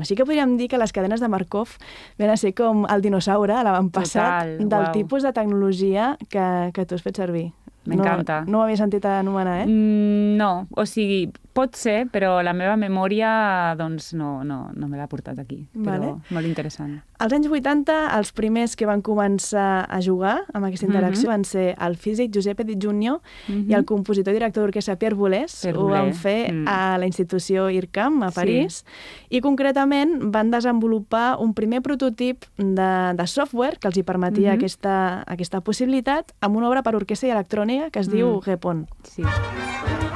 Així que podríem dir que les cadenes de Markov ven a ser com el dinosaure a l'avantpassat del tipus de tecnologia que tu has fet servir. M'encanta. No ho havia sentit anomenar, No, o sigui, pot ser, però la meva memòria doncs no me l'ha portat aquí. Però molt interessant. Als anys 80, els primers que van començar a jugar amb aquesta interacció van ser el físic Giuseppe Di Giugno i el compositor i director d'orquestra Pierre Boulez. Ho van fer a la institució IRCAM, a París, i concretament van desenvolupar un primer prototip de software que els hi permetia aquesta possibilitat amb una obra per orquestra i electrònica que es diu Repon. Sí.